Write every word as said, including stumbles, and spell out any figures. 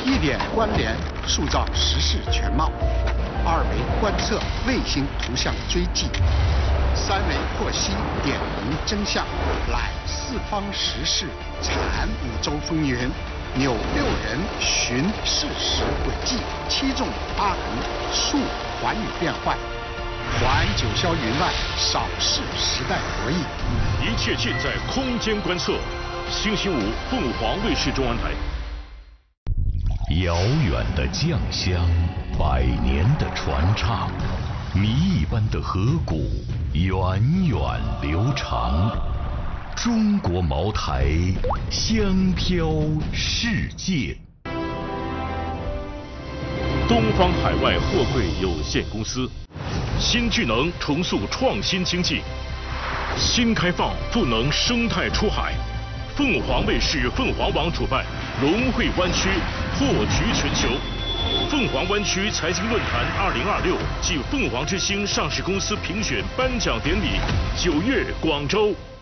一点关联塑造时事全貌，二维观测卫星图像追迹，三维获悉点明真相，览四方时事，产五洲风云，纽六人寻事实轨迹，七纵八横述寰宇变幻，环九霄云外，扫视时代博弈。 一切尽在空间观测。星期五，凤凰卫视中文台。 遥远的酱香，百年的传唱，谜一般的河谷，源远流长。中国茅台，香飘世界。 东方海外货柜有限公司，新巨能重塑创新经济，新开放赋能生态出海。凤凰卫视凤凰网主办龙汇湾区破局全球凤凰湾区财经论坛二零二六暨凤凰之星上市公司评选颁奖典礼，九月广州。